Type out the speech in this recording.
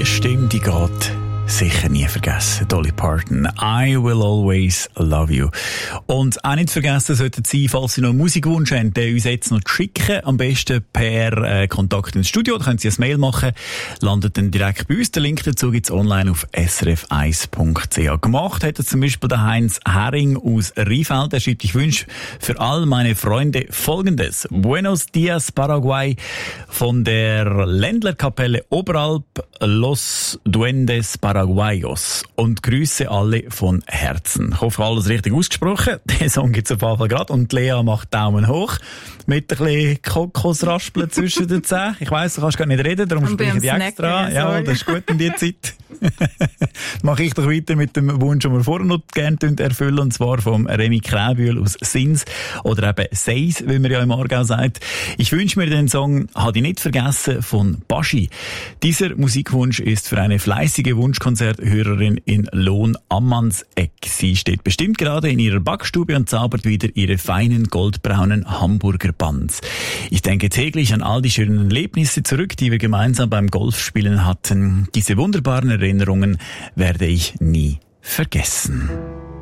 Die Stimme, die geht sicher nie vergessen. Dolly Parton, I will always love you. Und auch nicht vergessen sollten Sie, falls Sie noch einen Musikwunsch haben, den uns jetzt noch schicken. Am besten per Kontakt ins Studio. Da können Sie ein Mail machen. Landet dann direkt bei uns. Den Link dazu gibt's online auf srf1.ch. Gemacht hat zum Beispiel der Heinz Hering aus Riefeld. Er schreibt, ich wünsche für all meine Freunde Folgendes. Buenos Dias, Paraguay, von der Ländlerkapelle Oberalp Los Duendes Paraguayos, und grüße alle von Herzen. Ich hoffe, alles richtig ausgesprochen. Den Song gibt's auf jeden Fall gerade, und Lea macht Daumen hoch mit ein bisschen Kokosraspeln zwischen den Zähnen. Ich weiss, du kannst gar nicht reden, darum spreche ich extra. Ja, das ist gut in dieser Zeit. Mache ich doch weiter mit dem Wunsch, den wir vorher noch gerne erfüllen, und zwar vom Remy Kräbühl aus Sins, oder eben Seis, wie man ja im Aargau sagt. Ich wünsche mir den Song «Had ich nicht vergessen» von Baschi. Dieser Musikwunsch ist für eine fleißige Wunschkonzerthörerin in Lohn-Ammanseck. Sie steht bestimmt gerade in ihrer Backstube und zaubert wieder ihre feinen goldbraunen Hamburger Buns. Ich denke täglich an all die schönen Erlebnisse zurück, die wir gemeinsam beim Golfspielen hatten. Diese wunderbaren Erinnerungen werde ich nie vergessen.